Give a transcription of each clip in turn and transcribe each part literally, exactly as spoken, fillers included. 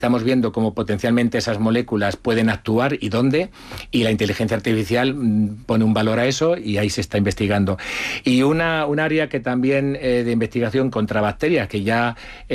estamos viendo cómo potencialmente esas moléculas pueden actuar y dónde, y la inteligencia artificial pone un valor a eso y ahí se está investigando. Y una, un área que también eh, de investigación contra bacterias, que ya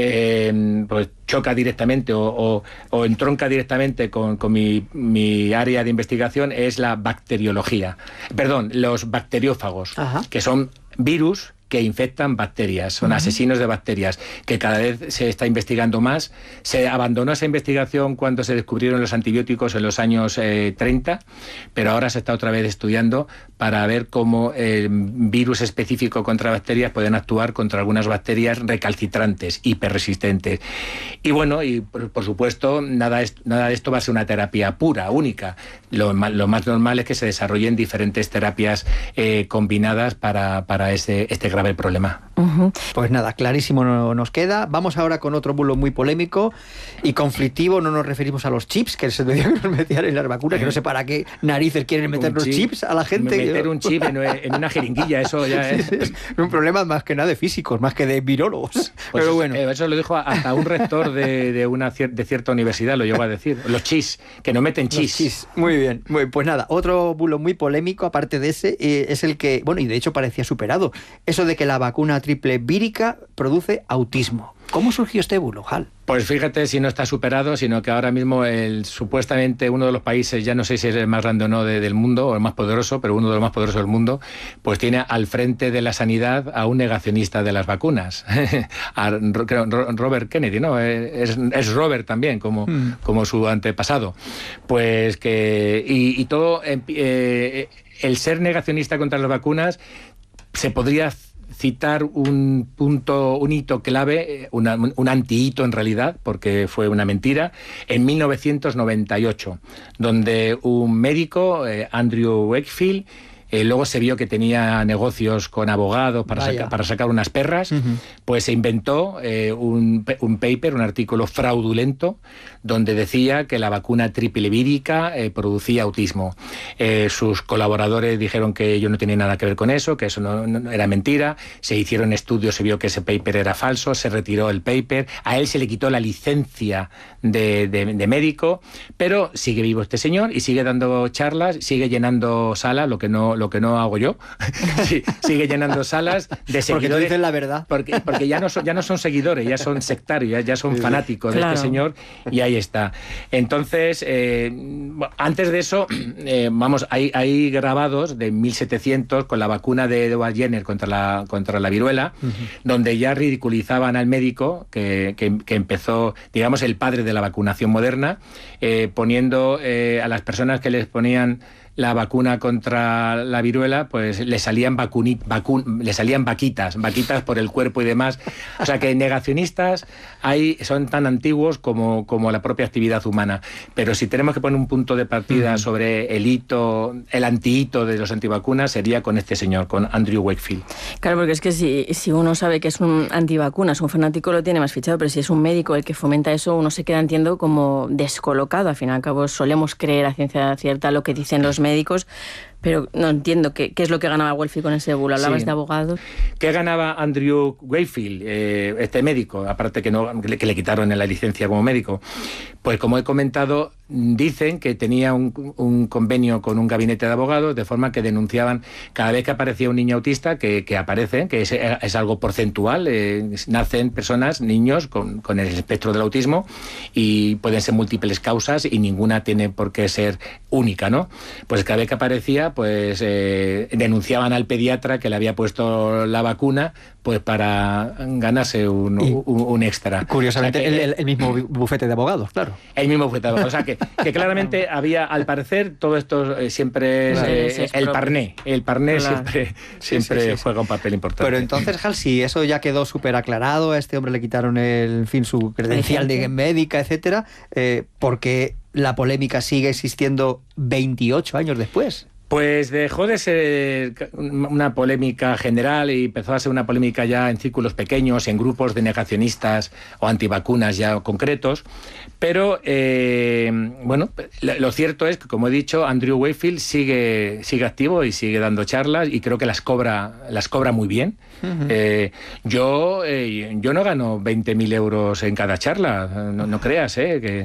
eh, pues choca directamente o, o, o entronca directamente con, con mi, mi área de investigación, es la bacteriología. Perdón, los bacteriófagos, Ajá. que son virus que infectan bacterias, son uh-huh. asesinos de bacterias, que cada vez se está investigando más. Se abandonó esa investigación cuando se descubrieron los antibióticos en los años eh, treinta, pero ahora se está otra vez estudiando para ver cómo el virus específico contra bacterias pueden actuar contra algunas bacterias recalcitrantes, hiperresistentes. Y bueno, y por, por supuesto, nada, es, nada de esto va a ser una terapia pura, única. Lo, lo más normal es que se desarrollen diferentes terapias eh, combinadas para, para ese, este grave problema. Uh-huh. Pues nada, clarísimo no nos queda. Vamos ahora con otro bulo muy polémico y conflictivo. No nos referimos a los chips, que se me dio que nos metían en las vacunas, que no sé para qué narices quieren meter los chip, chips a la gente. Meter un chip en, en una jeringuilla, eso ya es... es un problema más que nada de físicos, más que de virólogos. Pues Pero bueno. Eso lo dijo hasta un rector de, de una cier- de cierta universidad, lo llegó a decir. Los chis, que no meten chis. Los chis. Muy bien. Muy bien. Pues nada, otro bulo muy polémico, aparte de ese, eh, es el que, bueno, y de hecho parecía superado, eso de que la vacuna triple vírica produce autismo. ¿Cómo surgió este bulo, Hal? Pues fíjate si no está superado, sino que ahora mismo el, supuestamente uno de los países, ya no sé si es el más grande o no de, del mundo, o el más poderoso, pero uno de los más poderosos del mundo, pues tiene al frente de la sanidad a un negacionista de las vacunas, a Robert Kennedy, ¿no? Es, es Robert también, como, mm. como su antepasado. Pues que... Y, y todo... Eh, el ser negacionista contra las vacunas se podría citar un punto, un hito clave, una, un antihito en realidad, porque fue una mentira, en mil novecientos noventa y ocho, donde un médico, eh, Andrew Wakefield, Eh, luego se vio que tenía negocios con abogados para, saca, para sacar unas perras, uh-huh. pues se inventó eh, un, un paper, un artículo fraudulento, donde decía que la vacuna triple vírica eh, producía autismo. Eh, sus colaboradores dijeron que ellos no tenían nada que ver con eso, que eso no, no era mentira. Se hicieron estudios, se vio que ese paper era falso, se retiró el paper, a él se le quitó la licencia de, de, de médico, pero sigue vivo este señor y sigue dando charlas, sigue llenando salas, lo que no lo que no hago yo. Sí, sigue llenando salas de seguidores. Porque no dicen la verdad. Porque, porque ya, no son, ya no son seguidores, ya son sectarios, ya, ya son fanáticos claro. de este señor, y ahí está. Entonces, eh, antes de eso, eh, vamos, hay, hay grabados de mil setecientos con la vacuna de Edward Jenner contra la, contra la viruela, uh-huh. donde ya ridiculizaban al médico que, que, que empezó, digamos, el padre de la vacunación moderna, eh, poniendo eh, a las personas que les ponían la vacuna contra la viruela, pues le salían vacuni, vacun, le salían vaquitas, vaquitas por el cuerpo y demás. O sea que negacionistas hay, son tan antiguos como, como la propia actividad humana. Pero si tenemos que poner un punto de partida uh-huh. sobre el hito, el antihito de los antivacunas, sería con este señor, con Andrew Wakefield. Claro, porque es que si, si uno sabe que es un antivacunas, un fanático lo tiene más fichado, pero si es un médico el que fomenta eso, uno se queda, entiendo, como descolocado. Al fin y al cabo solemos creer a ciencia cierta lo que dicen los médicos, pero no entiendo qué, qué es lo que ganaba Wakefield con ese bulo. Hablabas sí. de abogados. ¿Qué ganaba Andrew Wakefield, eh, este médico, aparte que, no, que, le, que le quitaron la licencia como médico? Pues como he comentado, dicen que tenía un, un convenio con un gabinete de abogados, de forma que denunciaban cada vez que aparecía un niño autista, que, que aparece, que es, es algo porcentual, eh, nacen personas, niños con, con el espectro del autismo, y pueden ser múltiples causas y ninguna tiene por qué ser única, ¿no? Pues cada vez que aparecía, pues eh, denunciaban al pediatra que le había puesto la vacuna, pues para ganarse un, un, un extra. Curiosamente, o sea que, el, el mismo bufete de abogados, claro. El mismo bufete de abogados. O sea, que, que claramente había, al parecer, todo esto eh, siempre es, eh, sí, sí, es el parné. El parné claro. siempre, siempre sí, sí, sí, juega un papel importante. Pero entonces, Hal, si eso ya quedó súper aclarado, a este hombre le quitaron el, en fin, su credencial de médica, etcétera, eh, ¿por qué la polémica sigue existiendo veintiocho años después? Pues dejó de ser una polémica general y empezó a ser una polémica ya en círculos pequeños, en grupos de negacionistas o antivacunas ya concretos. Pero, eh, bueno, lo cierto es que, como he dicho, Andrew Wakefield sigue, sigue activo y sigue dando charlas y creo que las cobra, las cobra muy bien. Uh-huh. eh, yo, eh, yo no gano veinte mil euros en cada charla, no, no creas, eh, que